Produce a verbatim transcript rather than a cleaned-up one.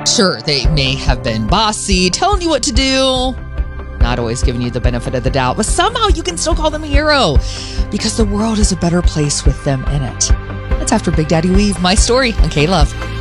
Sure, they may have been bossy, telling you what to do, not always giving you the benefit of the doubt, but somehow you can still call them a hero because the world is a better place with them in it. That's after Big Daddy Weave, my story on K-Love.